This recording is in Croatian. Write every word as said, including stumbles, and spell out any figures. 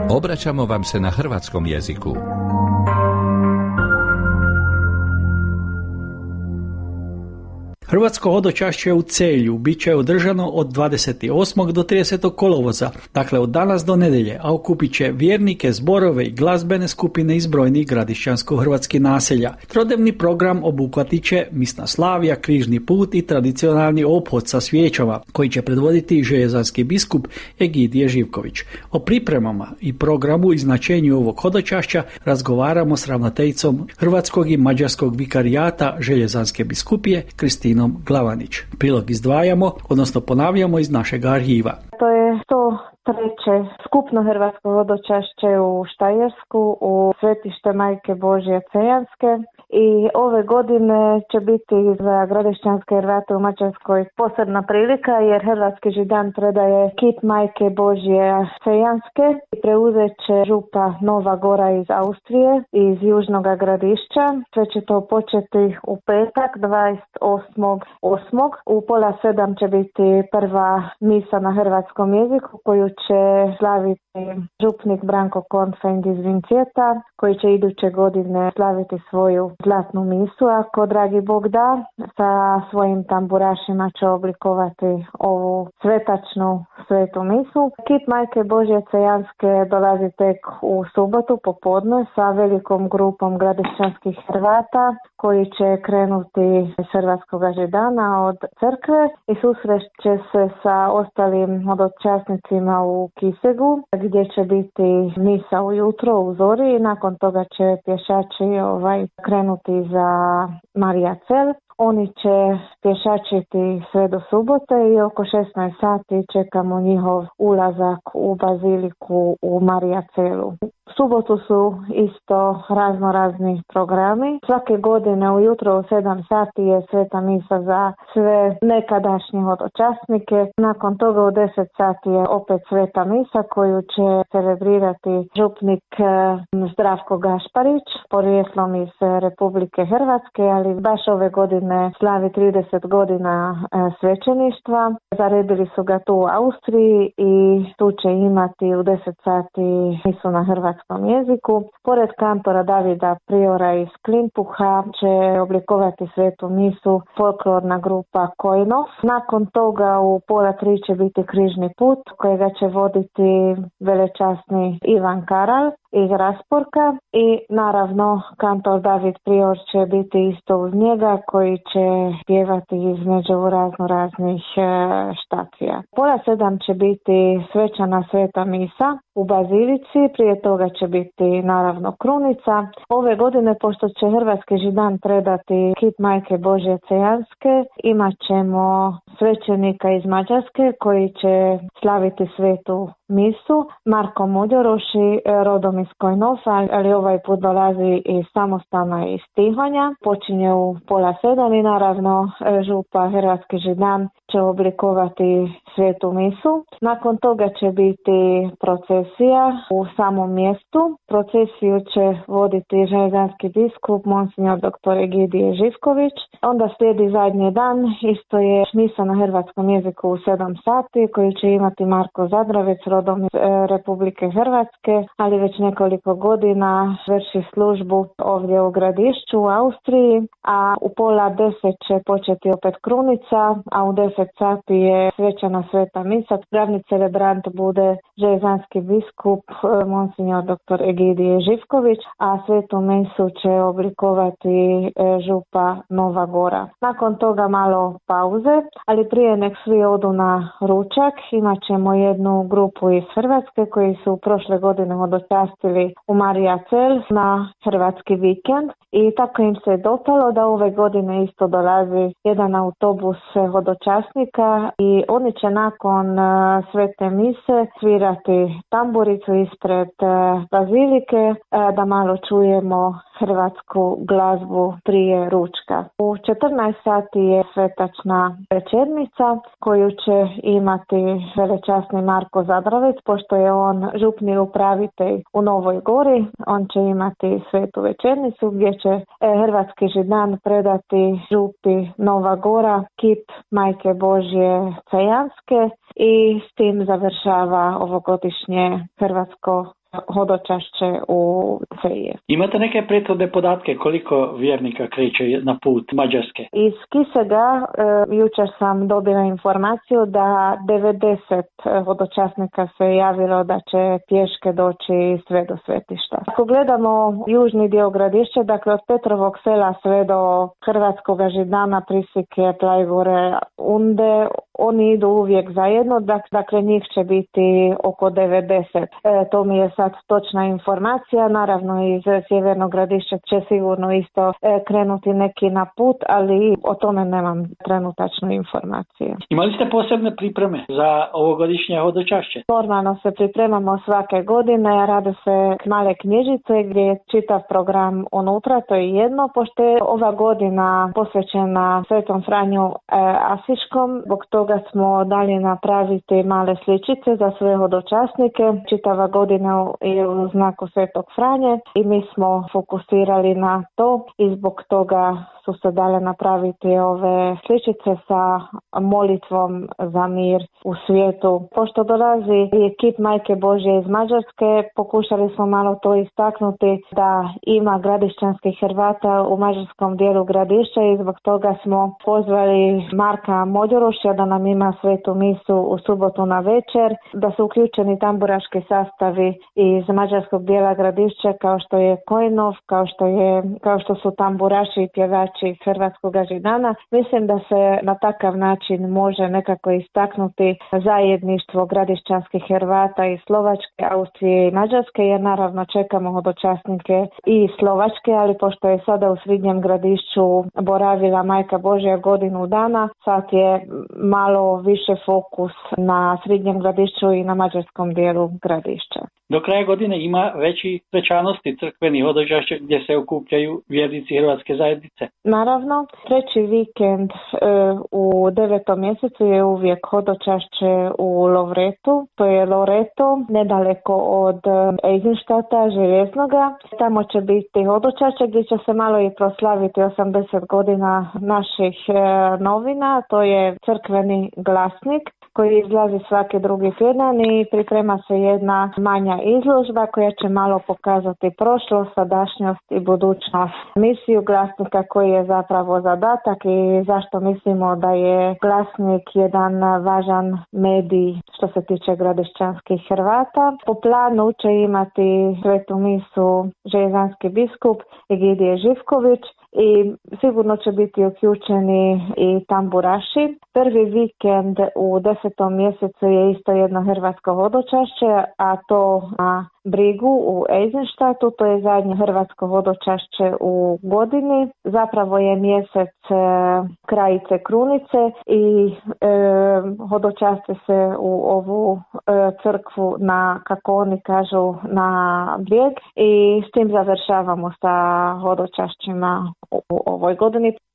Obraćamo vam se na hrvatskom jeziku. Hrvatsko hodočašće u Celju bit će održano od dvadeset osmog do tridesetog kolovoza, dakle od danas do nedelje, a okupit će vjernike, zborove i glazbene skupine iz brojnih gradišćansko-hrvatskih naselja. Trodnevni program obuhvatit će misna slavija, križni put i tradicionalni ophod sa svijećama, koji će predvoditi željezanski biskup Egidije Živković. O pripremama i programu i značenju ovog hodočašća razgovaramo s ravnateljicom Hrvatskog i Mađarskog vikarijata Željezanske biskupije Kristinom Glavanić. Prilog izdvajamo, odnosno ponavljamo iz našeg arhiva. To je sto treće skupno hrvatsko hodočašće u Štajersku u svetište Majke Božje Cejanske. I ove godine će biti za gradišćanske Hrvate u Mađarskoj posebna prilika jer Hrvatski židan predaje kip Majke Božje Cejanske i preuzet će župa Nova Gora iz Austrije, iz Južnog Gradišća. Sve će to početi u petak dvadeset osmog osmog U pola sedam će biti prva misa na hrvatskom jeziku koju će slaviti župnik Branko Kornfeld iz Vincijeta, koji će iduće godine slaviti svoju zlatnu misu, ako dragi Bog da, sa svojim tamburašima će oblikovati ovu svetačnu svetu misu. Kip Majke Božje Cejanske dolazi tek u subotu popodne sa velikom grupom gradišćanskih Hrvata koji će krenuti iz hrvatskog židana od crkve i susreće se sa ostalim hodočasnicima u Kisegu, gdje će biti misa ujutro u zori i nakon toga će pješači ovaj, krenuti za Mariacel. Oni će pješačiti sve do subote i oko šesnaest sati čekamo njihov ulazak u baziliku u Mariacelu. U subotu su isto razno razni programi. Svake godine ujutro u sedam sati je sveta misa za sve nekadašnje hodočasnike. Nakon toga u deset sati je opet sveta misa koju će celebrirati župnik Zdravko Gašparić, porijeklom iz Republike Hrvatske, ali baš ove godine slavi trideset godina svećeništva. Zaredili su ga tu u Austriji i tu će imati u deset sati misu na hrvatskom jeziku. Pored kantora Davida Priora iz Klimpuha će oblikovati svetu misu folklorna grupa Kojnov. Nakon toga u pola tri će biti križni put kojega će voditi velečasni Ivan Karal iz Rasporka i naravno kantor David Prior će biti isto uz njega koji će pjevati između razno raznih štacija. Pola sedam će biti svečana sveta misa u bazilici, prije toga će biti naravno krunica. Ove godine, pošto će Hrvatski židan predati kip Majke Božje Cejanske, imat ćemo svećenika iz Mađarske koji će slaviti svetu misu, Marko Muđoroši, rodom iz Kojnofa, ali ovaj put dolazi iz samostana iz Tihonja. Počinje u pola sedam i naravno župa Hrvatski židan će oblikovati svetu misu. Nakon toga će biti procesija u samom mjestu. Procesiju će voditi željezanski biskup Monsignor doktor Egidije Živković. Onda slijedi zadnji dan, isto je misa na hrvatskom jeziku u sedam sati koju će imati Marko Zadravec, rodom iz Republike Hrvatske, ali već nekoliko godina vrši službu ovdje u Gradišću u Austriji, a u pola deset će početi opet krunica, a u deset sati je svečana sveta misa. Glavni celebrant bude željezanski biskup Monsignor doktor Egidije Živković, a svetu misu će oblikovati župa Nova Gora. Nakon toga malo pauze, ali prije nek svi odu na ručak, imat ćemo jednu grupu iz Hrvatske koji su prošle godine hodočastili u Mariacel na hrvatski vikend i tako im se dopalo da ove godine isto dolazi jedan autobus hodočasnika i oni će nakon uh, svete mise svirati tamburicu ispred uh, bazilike uh, da malo čujemo hrvatsku glazbu prije ručka. U četrnaest sati je svetačna večernica koju će imati velečasni Marko Zadravec, pošto je on župni upravitelj u Novoj Gori. On će imati svetu večernicu gdje će Hrvatski židan predati župi Nova Gora kip Majke Božje Cejanske i s tim završava ovogodišnje hrvatsko hodočašće u Ceje. Imate neke prethodne podatke koliko vjernika kreće na put Mađarske? Iz Kisega e, jučer sam dobila informaciju da devedeset hodočasnika se javilo da će pješke doći sve do svetišta. Ako gledamo južni dio Gradišća, dakle od Petrovog sela sve do Hrvatskog Židana, Prisike, Plajgore, Unde, oni idu uvijek zajedno, dakle njih će biti oko devedeset. E, to mi je sad točna informacija, naravno iz Sjevernog Gradišća će sigurno isto e, krenuti neki na put, ali o tome nemam trenutačnu informaciju. Imali ste posebne pripreme za ovogodišnje hodočašće? Normalno se pripremamo svake godine, rade se male knjižice gdje je čitav program unutra, to je jedno, pošto je ova godina posvećena Svetom Franju e, Asiškom, zbog toga smo dali napraviti male sličice za sve hodočasnike. Čitava godina je u znaku Svetog Franje i mi smo fokusirali na to i zbog toga su se dale napraviti ove sličice sa molitvom za mir u svijetu. Pošto dolazi ekip Majke Božje iz Mađarske, pokušali smo malo to istaknuti da ima gradišćanskih Hrvata u mađarskom dijelu Gradišća i zbog toga smo pozvali Marka Modjorušća da nam ima svetu misu u subotu na večer, da su uključeni tamburaški sastavi iz mađarskog dijela Gradišća kao što je Kojnov, kao što je kao što su tamburaši i pjevači iz Hrvatskog Židana. Mislim da se na takav način može nekako istaknuti zajedništvo gradišćanskih Hrvata iz Slovačke, Austrije i Mađarske, jer naravno čekamo hodočasnike i Slovačke, ali pošto je sada u Srednjem Gradišću boravila Majka Božja godinu dana, sad je malo više fokus na Srednjem Gradišću i na mađarskom dijelu Gradišća. Do kraja godine ima veći svečanosti crkvenih hodočašća gdje se okupljaju vjernici Hrvatske zajednice. Naravno, treći vikend e, u devetom mjesecu je uvijek hodočašće u Lovretu, to je Loreto, nedaleko od Eisenstadta, Željeznoga. Tamo će biti hodočašće gdje će se malo i proslaviti osamdeset godina naših e, novina, to je crkveni glasnik koji izlazi svaki drugi tjedan i priprema se jedna manja izložba koja će malo pokazati prošlost, sadašnjost i budućnost misiju glasnika koji je zapravo zadatak i zašto mislimo da je glasnik jedan važan medij što se tiče gradišćanskih Hrvata. Po planu će imati svetu misu železanski biskup Egidije Živković i sigurno će biti uključeni i tamburaši. Prvi vikend u desetom mjesecu je isto jedno hrvatsko hodočašće, a to na Brigu u Eisenstadtu, to je zadnje hrvatsko hodočašće u godini. Zapravo je mjesec e, krajice krunice i e, hodočašće se u ovu e, crkvu na, kako oni kažu, na brijeg i s tim završavamo sa hodočašćima u ovoj godini.